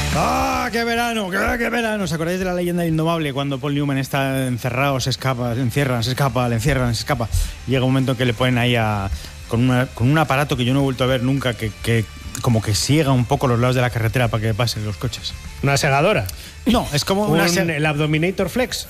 ¡Ah, qué verano! ¡Qué verano! ¿Os acordáis de la leyenda indomable? Cuando Paul Newman está encerrado, se escapa, le encierran, se escapa, le encierran, se escapa. Llega un momento que le ponen ahí con un aparato que yo no he vuelto a ver nunca, que como que siega un poco los lados de la carretera para que pasen los coches. ¿Una segadora? No, es como el Abdominator Flex.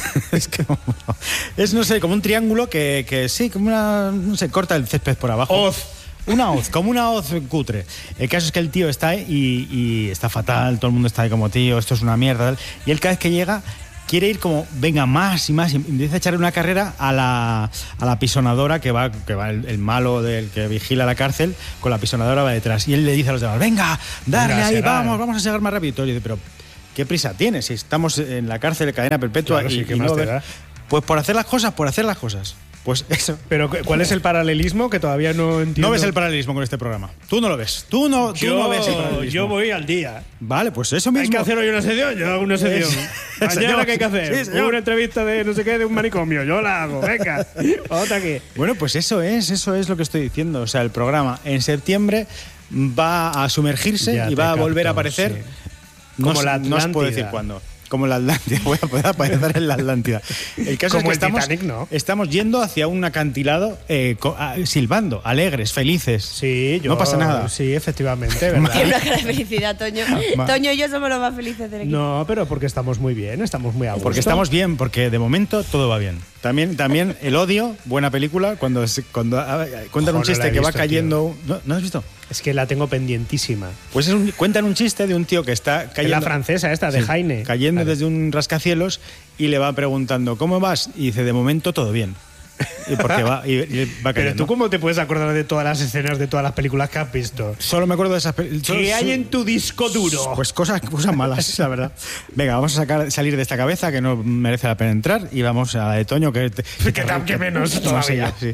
es no sé, como un triángulo que sí, como una, no sé, corta el césped por abajo. Hoz. Una hoz, como una hoz cutre. El caso es que el tío está ahí y está fatal, todo el mundo está ahí como, tío, esto es una mierda. Y él cada vez que llega quiere ir como, venga, más y más, y empieza a echarle una carrera a la pisonadora que va el malo del que vigila la cárcel, con la pisonadora va detrás. Y él le dice a los demás, venga, darle ahí, vamos a llegar más rápido. Y todo, y dice, pero ¿qué prisa tienes? Si estamos en la cárcel de cadena perpetua, claro, y, sí, ¿qué y más no te da? Pues por hacer las cosas. Pues eso. Pero ¿cuál es el paralelismo? Que todavía no entiendo. No ves el paralelismo con este programa. Tú no lo ves. Tú no ves el paralelismo. Yo voy al día. Vale, pues eso mismo. ¿Hay que hacer hoy una sección? Yo hago una sección. Mañana, ¿qué hay que hacer? Sí, una entrevista de no sé qué, de un manicomio. Yo la hago, venga. Otra aquí. Bueno, pues eso es lo que estoy diciendo. O sea, el programa en septiembre va a sumergirse y va a volver a aparecer. Sí. Como la Atlántida. No os puedo decir cuándo. Como la Atlántida, voy a poder aparecer en la Atlántida. El caso como es que Titanic, ¿no? Estamos yendo hacia un acantilado silbando, alegres, felices. Sí, no pasa nada. Sí, efectivamente, ¿verdad? Tiene una cara de felicidad, Toño. Toño y yo somos los más felices del equipo. No, pero porque estamos muy bien, estamos muy a gusto. Porque estamos bien, porque de momento todo va bien. También El Odio, buena película, cuando cuentan un chiste que va cayendo. ¿No has visto? Es que la tengo pendientísima. Pues cuentan un chiste de un tío que está cayendo. Es la francesa esta, de Jaime. Cayendo desde un rascacielos y le va preguntando, ¿cómo vas? Y dice, de momento todo bien. Y porque va cayendo. Pero tú, ¿cómo te puedes acordar de todas las escenas de todas las películas que has visto? Solo me acuerdo de esas películas. ¿Qué hay en tu disco duro? Pues cosas malas, la verdad. Venga, vamos a salir de esta cabeza que no merece la pena entrar y vamos a la de Toño, que menos todavía. Sí.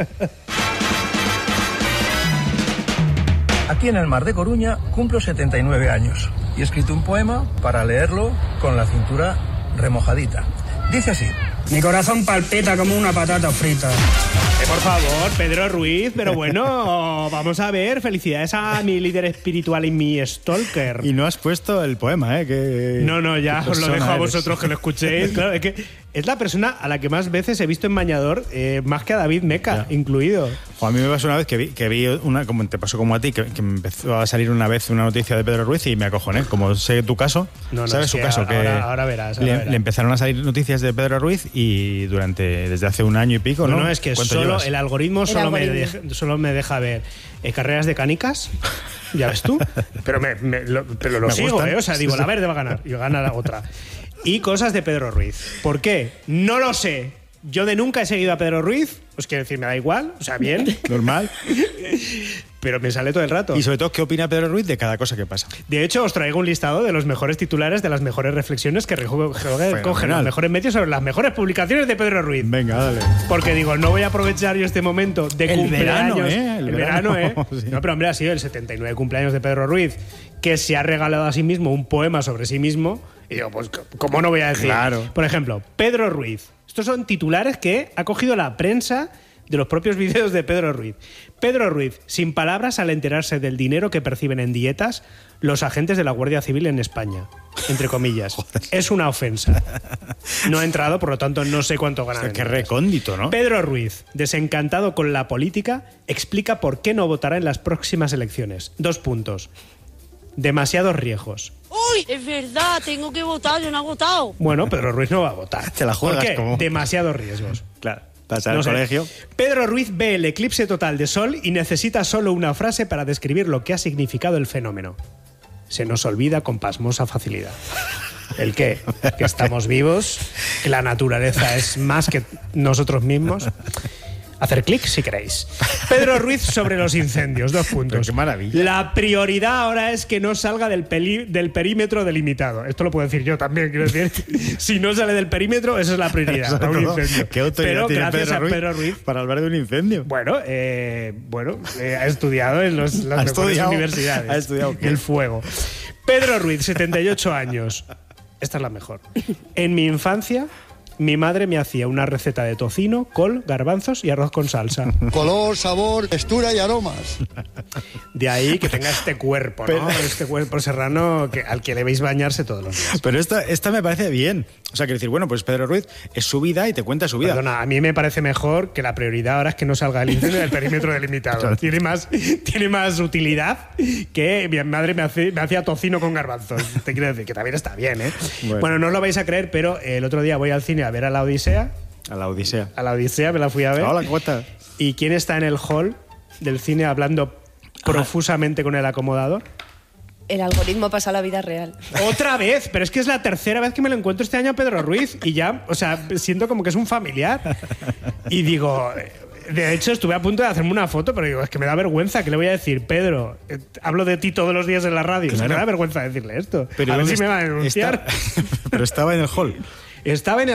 Aquí en el Mar de Coruña cumplo 79 años y he escrito un poema para leerlo con la cintura remojadita. Dice así: mi corazón palpita como una patata frita. Por favor, Pedro Ruiz, pero bueno, vamos a ver, felicidades a mi líder espiritual y mi stalker. Y no has puesto el poema, que... No, ya os lo dejo a vosotros que lo escuchéis. Claro, es que es la persona a la que más veces he visto en Bañador, más que a David Meca, incluido. O a mí me pasó una vez que vi una, como te pasó como a ti, que me empezó a salir una vez una noticia de Pedro Ruiz y me acojoné. Como sé tu caso, ¿sabes su caso? Ahora verás. Le empezaron a salir noticias de Pedro Ruiz y desde hace un año y pico, ¿no? No, es que solo el algoritmo solo me deja ver carreras de canicas, ya ves tú, pero lo sigo, o sea, digo, la verde va a ganar y gana la otra. Y cosas de Pedro Ruiz. ¿Por qué? No lo sé. Yo de nunca he seguido a Pedro Ruiz, pues quiero decir, me da igual, o sea, bien. Normal. Pero me sale todo el rato. Y sobre todo, ¿qué opina Pedro Ruiz de cada cosa que pasa? De hecho, os traigo un listado de los mejores titulares, de las mejores reflexiones que cogen los mejores medios sobre las mejores publicaciones de Pedro Ruiz. Venga, dale. Porque digo, no voy a aprovechar yo este momento de cumpleaños. El verano. Sí. No, pero hombre, ha sido el 79 cumpleaños de Pedro Ruiz, que se ha regalado a sí mismo un poema sobre sí mismo. Y digo, pues, ¿cómo no voy a decir? Claro. Por ejemplo, Pedro Ruiz. Estos son titulares que ha cogido la prensa de los propios vídeos de Pedro Ruiz. Pedro Ruiz, sin palabras al enterarse del dinero que perciben en dietas los agentes de la Guardia Civil en España. Entre comillas. Es una ofensa. No ha entrado, por lo tanto no sé cuánto ganan. O sea, qué recóndito, ¿no? Pedro Ruiz, desencantado con la política, explica por qué no votará en las próximas elecciones. 2 puntos. Demasiados riesgos. ¡Uy! Es verdad, tengo que votar, yo no he votado. Bueno, Pedro Ruiz no va a votar. Te la juegas. ¿Por qué? Como... Demasiados riesgos. Claro. Pasar al colegio. Pedro Ruiz ve el eclipse total de sol y necesita solo una frase para describir lo que ha significado el fenómeno. Se nos olvida con pasmosa facilidad. ¿El qué? Que estamos vivos, que la naturaleza es más que nosotros mismos. Hacer clic si queréis. Pedro Ruiz sobre los incendios, 2 puntos. Pero qué maravilla. La prioridad ahora es que no salga del perímetro delimitado. Esto lo puedo decir yo también, quiero decir. Si no sale del perímetro, esa es la prioridad. Para un incendio. ¿Qué autoridad tiene Pedro Ruiz para hablar de un incendio? Bueno, ha estudiado en las mejores universidades. Ha estudiado el fuego. Pedro Ruiz, 78 años. Esta es la mejor. En mi infancia Mi madre me hacía una receta de tocino, col, garbanzos y arroz con salsa. Color, sabor, textura y aromas. De ahí que tenga este cuerpo, ¿no? Este cuerpo serrano al que le veis bañarse todos los días. Pero esta me parece bien. O sea, quiero decir, bueno, pues Pedro Ruiz es su vida y te cuenta su vida. Perdona, a mí me parece mejor que la prioridad ahora es que no salga el incendio del perímetro delimitado. Tiene más utilidad que mi madre me hacía tocino con garbanzos. Te quiero decir que también está bien, ¿eh? Bueno, no os lo vais a creer, pero el otro día voy al cine a ver a la Odisea. A la Odisea. A la Odisea me la fui a ver. Hola, ¿cómo estás? ¿Y quién está en el hall del cine hablando profusamente con el acomodador? El algoritmo pasa a la vida real. Otra vez, pero es que es la tercera vez que me lo encuentro este año a Pedro Ruiz y ya, o sea, siento como que es un familiar. Y digo, de hecho estuve a punto de hacerme una foto, pero digo, es que me da vergüenza, ¿qué le voy a decir? Pedro, hablo de ti todos los días en la radio, claro. Me da vergüenza decirle esto. Pero a ver si me va a denunciar. Pero estaba en el hall. Estaba en el